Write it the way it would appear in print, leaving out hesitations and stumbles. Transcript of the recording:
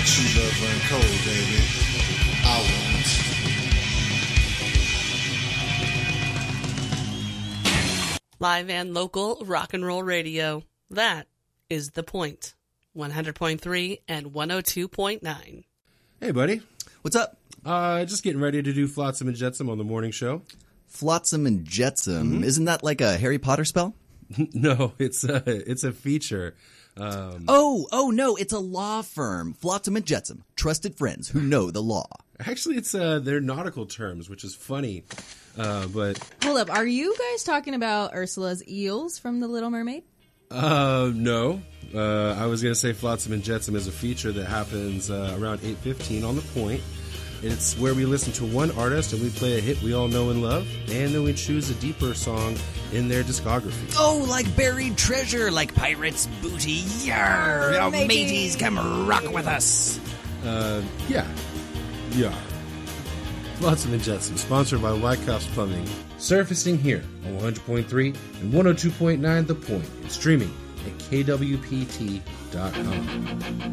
let true love run cold, baby. I won't. Live and local rock and roll radio. That is The Point. 100.3 and 102.9. Hey, buddy. What's up? Just getting ready to do Flotsam and Jetsam on the morning show. Flotsam and Jetsam. Isn't that like a Harry Potter spell? No, it's a feature. Oh no, it's a law firm. Flotsam and Jetsam, trusted friends who know the law. Actually, it's their nautical terms, which is funny. But hold up, are you guys talking about Ursula's eels from The Little Mermaid? No. I was gonna say Flotsam and Jetsam is a feature that happens around 8:15 on The Point. It's where we listen to one artist and we play a hit we all know and love, and then we choose a deeper song in their discography. Oh, like buried treasure, like pirates' booty. Yarr! Oh, mateys, come rock with us. Yeah. Flotsam and Jetsam, sponsored by Wyckoff's Plumbing. Surfacing here on 100.3 and 102.9 The Point, and streaming at kwpt.com.